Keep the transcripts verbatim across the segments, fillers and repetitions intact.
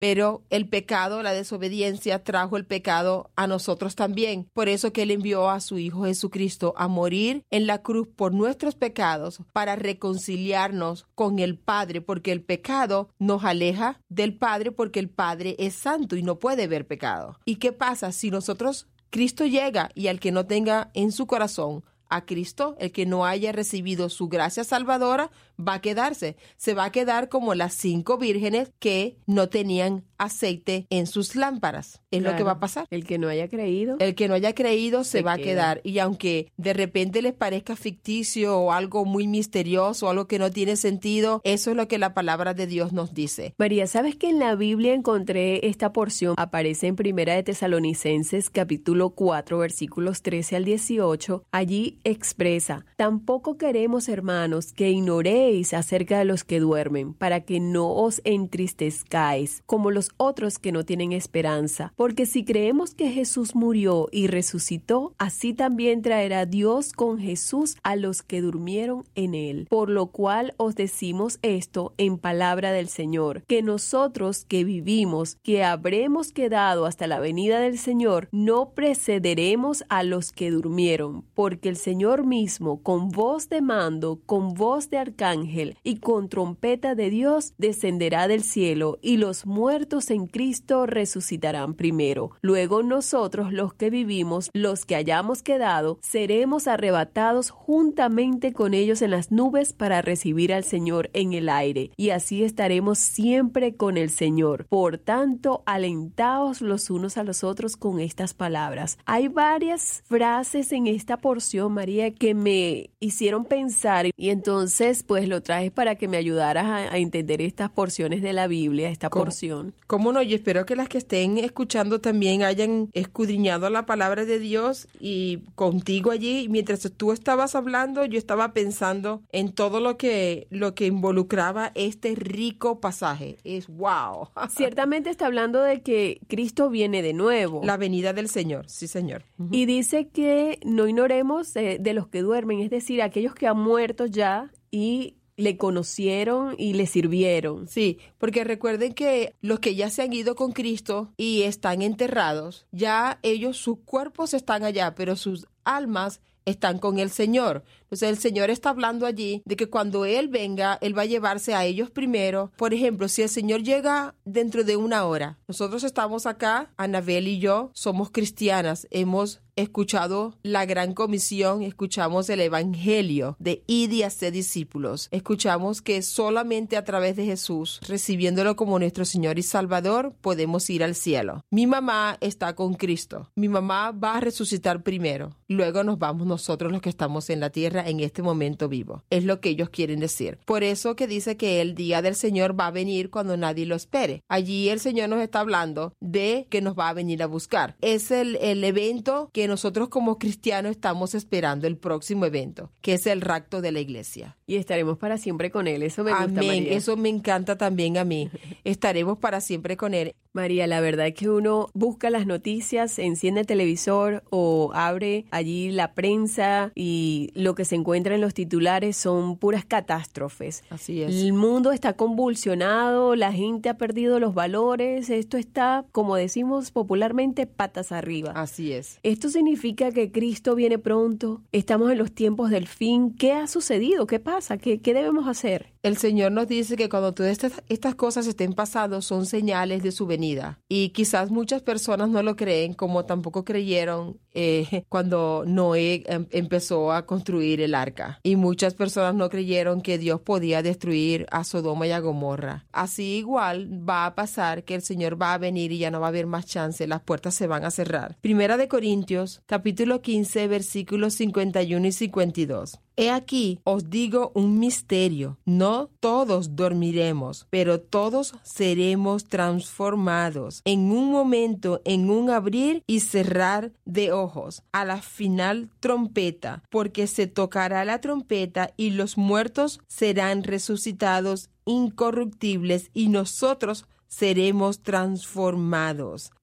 pero el pecado, la desobediencia, trajo el pecado a nosotros también. Por eso que Él envió a su Hijo Jesucristo a morir en la cruz por nuestros pecados para reconciliarnos con el Padre, porque el pecado nos aleja del Padre, porque el Padre es santo y no puede ver pecado. ¿Y qué pasa si nosotros, Cristo llega y al que no tenga en su corazón a Cristo, el que no haya recibido su gracia salvadora, va a quedarse. Se va a quedar como las cinco vírgenes que no tenían aceite en sus lámparas. Es claro, lo que va a pasar. El que no haya creído. El que no haya creído se, se va queda. a quedar. Y aunque de repente les parezca ficticio o algo muy misterioso, algo que no tiene sentido, eso es lo que la palabra de Dios nos dice. María, ¿sabes que en la Biblia encontré esta porción? Aparece en Primera de Tesalonicenses, capítulo cuatro, versículos trece al dieciocho. Allí expresa: tampoco queremos, hermanos, que ignoréis acerca de los que duermen, para que no os entristezcáis, como los otros que no tienen esperanza. Porque si creemos que Jesús murió y resucitó, así también traerá Dios con Jesús a los que durmieron en él. Por lo cual os decimos esto en palabra del Señor, que nosotros que vivimos, que habremos quedado hasta la venida del Señor, no precederemos a los que durmieron, porque el Señor mismo, con voz de mando, con voz de arcángel y con trompeta de Dios, descenderá del cielo, y los muertos en Cristo resucitarán primero. Luego nosotros, los que vivimos, los que hayamos quedado, seremos arrebatados juntamente con ellos en las nubes para recibir al Señor en el aire, y así estaremos siempre con el Señor. Por tanto, alentaos los unos a los otros con estas palabras. Hay varias frases en esta porción, María, que me hicieron pensar, y entonces pues lo traes para que me ayudaras a, a entender estas porciones de la Biblia, esta ¿Cómo? porción. ¿Cómo no? Yo espero que las que estén escuchando también hayan escudriñado la palabra de Dios, y contigo allí, mientras tú estabas hablando, yo estaba pensando en todo lo que, lo que involucraba este rico pasaje. Es wow. Ciertamente está hablando de que Cristo viene de nuevo. La venida del Señor, sí, Señor. Uh-huh. Y dice que no ignoremos eh, de los que duermen, es decir, aquellos que han muerto ya y le conocieron y le sirvieron. Sí, porque recuerden que los que ya se han ido con Cristo y están enterrados, ya ellos, sus cuerpos están allá, pero sus almas están con el Señor. Entonces el Señor está hablando allí de que cuando Él venga, Él va a llevarse a ellos primero. Por ejemplo, si el Señor llega dentro de una hora, nosotros estamos acá, Anabel y yo, somos cristianas, hemos escuchado la gran comisión, escuchamos el evangelio de id y hacer discípulos, escuchamos que solamente a través de Jesús, recibiéndolo como nuestro Señor y Salvador, podemos ir al cielo. Mi mamá está con Cristo, mi mamá va a resucitar primero, luego nos vamos nosotros los que estamos en la tierra en este momento vivo. Es lo que ellos quieren decir. Por eso que dice que el día del Señor va a venir cuando nadie lo espere. Allí el Señor nos está hablando de que nos va a venir a buscar. Es el, el evento que nosotros como cristianos estamos esperando, el próximo evento, que es el rapto de la iglesia. Y estaremos para siempre con Él. Eso me gusta, Amén. María. Eso me encanta también a mí. Estaremos para siempre con Él. María, la verdad es que uno busca las noticias, enciende el televisor o abre allí la prensa y lo que se encuentra en los titulares son puras catástrofes. Así es. El mundo está convulsionado, la gente ha perdido los valores, esto está, como decimos popularmente, patas arriba. Así es. Esto significa que Cristo viene pronto, estamos en los tiempos del fin. ¿Qué ha sucedido? ¿Qué pasa? ¿Qué, qué debemos hacer? El Señor nos dice que cuando todas estas, estas cosas estén pasando son señales de su venida. Y quizás muchas personas no lo creen, como tampoco creyeron eh, cuando Noé em, empezó a construir el arca. Y muchas personas no creyeron que Dios podía destruir a Sodoma y a Gomorra. Así igual va a pasar que el Señor va a venir y ya no va a haber más chance, las puertas se van a cerrar. Primera de Corintios, capítulo quince, versículos cincuenta y uno y cincuenta y dos. He aquí, os digo un misterio, no todos dormiremos, pero todos seremos transformados en un momento, en un abrir y cerrar de ojos, a la final trompeta, porque se tocará la trompeta y los muertos serán resucitados incorruptibles y nosotros seremos transformados.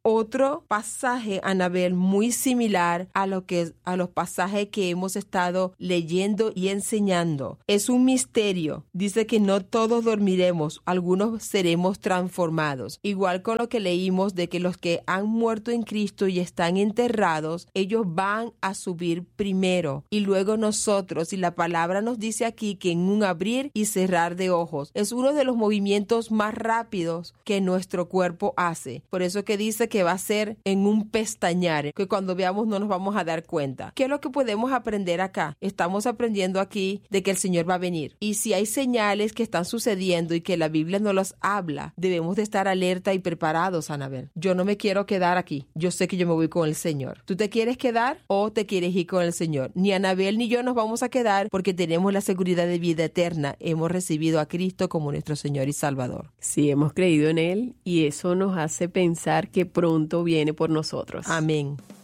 otro pasaje, Anabel, muy similar a lo que a los pasajes que hemos estado leyendo y enseñando. Es un misterio. Dice que no todos dormiremos, algunos seremos transformados. Igual con lo que leímos de que los que han muerto en Cristo y están enterrados, ellos van a subir primero y luego nosotros. Y la palabra nos dice aquí que en un abrir y cerrar de ojos es uno de los movimientos más rápidos que nuestro cuerpo hace. Por eso que dice que va a ser en un pestañear, que cuando veamos no nos vamos a dar cuenta. ¿Qué es lo que podemos aprender acá? Estamos aprendiendo aquí de que el Señor va a venir. Y si hay señales que están sucediendo y que la Biblia no los habla, debemos de estar alerta y preparados, Anabel. Yo no me quiero quedar aquí. Yo sé que yo me voy con el Señor. ¿Tú te quieres quedar o te quieres ir con el Señor? Ni Anabel ni yo nos vamos a quedar porque tenemos la seguridad de vida eterna. Hemos recibido a Cristo como nuestro Señor y Salvador. Sí, hemos creído en Él y eso nos hace pensar que pronto viene por nosotros. Amén.